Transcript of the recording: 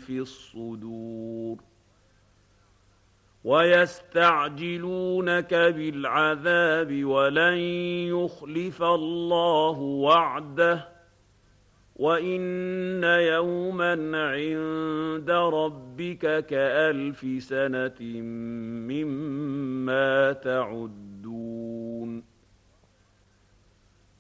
في الصدور ويستعجلونك بالعذاب ولن يخلف الله وعده وإن يوما عند ربك كألف سنة مما تعدون